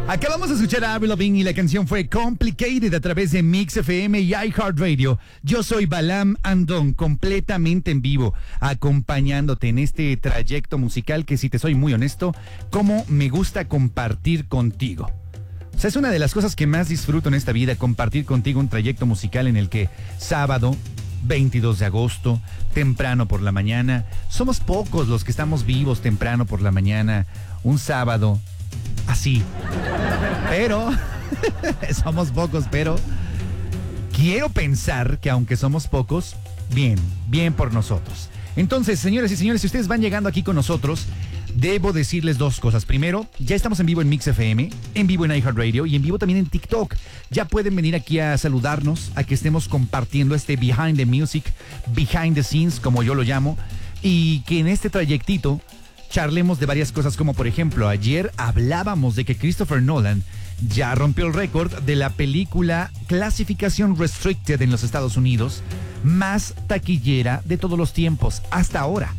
Acabamos de escuchar a Avril Lavigne y la canción fue Complicated a través de Mix FM y iHeartRadio. Yo soy Balam Andón, completamente en vivo, acompañándote en este trayecto musical que, si te soy muy honesto, como me gusta compartir contigo. O sea, es una de las cosas que más disfruto en esta vida, compartir contigo un trayecto musical en el que sábado, 22 de agosto, temprano por la mañana, somos pocos los que estamos vivos temprano por la mañana, un sábado, así. Pero, somos pocos, pero quiero pensar que aunque somos pocos, bien por nosotros. Entonces, señoras y señores, si ustedes van llegando aquí con nosotros, debo decirles dos cosas. Primero, ya estamos en vivo en Mix FM, en vivo en iHeartRadio y en vivo también en TikTok. Ya pueden venir aquí a saludarnos, a que estemos compartiendo este Behind the Music, Behind the Scenes, como yo lo llamo, y que en este trayectito charlemos de varias cosas, como por ejemplo, ayer hablábamos de que Christopher Nolan ya rompió el récord de la película clasificación restricted en los Estados Unidos, más taquillera de todos los tiempos, hasta ahora.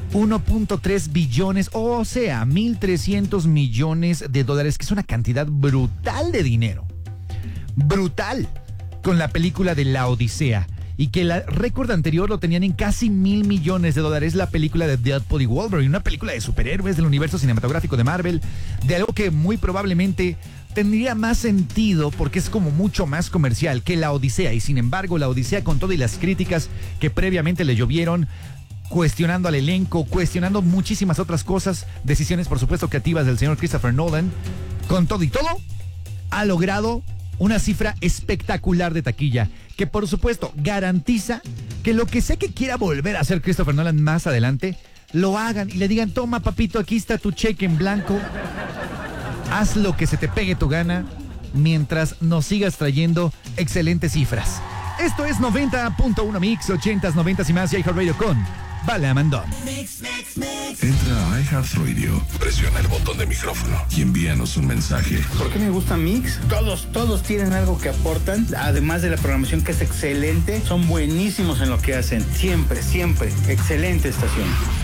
1.3 billones, o sea, 1.300 millones de dólares, que es una cantidad brutal de dinero. Brutal. Con la película de La Odisea. Y que el récord anterior lo tenían en casi 1.000 millones de dólares, la película de Deadpool y Wolverine, una película de superhéroes del universo cinematográfico de Marvel, de algo que muy probablemente tendría más sentido porque es como mucho más comercial que La Odisea. Y sin embargo, La Odisea, con todo y las críticas que previamente le llovieron, cuestionando al elenco, cuestionando muchísimas otras cosas, decisiones por supuesto creativas del señor Christopher Nolan, con todo y todo, ha logrado una cifra espectacular de taquilla, que por supuesto garantiza que lo que sé que quiera volver a hacer Christopher Nolan más adelante, lo hagan y le digan: toma, papito, aquí está tu cheque en blanco, haz lo que se te pegue tu gana, mientras nos sigas trayendo excelentes cifras. Esto es 90.1 Mix, 80s, 90s y más, y iHeartRadio con Balam Andón. Entra a iHeartRadio, presiona el botón de micrófono y envíanos un mensaje. ¿Por qué me gusta Mix? Todos tienen algo que aportan, además de la programación que es excelente, son buenísimos en lo que hacen, siempre, excelente estación.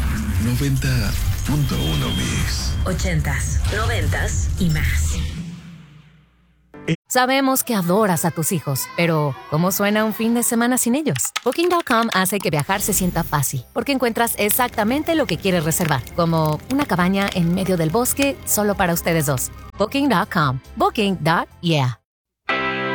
90.1 Mix. 80s, 90s y más. Sabemos que adoras a tus hijos, pero ¿cómo suena un fin de semana sin ellos? Booking.com hace que viajar se sienta fácil, porque encuentras exactamente lo que quieres reservar, como una cabaña en medio del bosque solo para ustedes dos. Booking.com. Booking.yeah.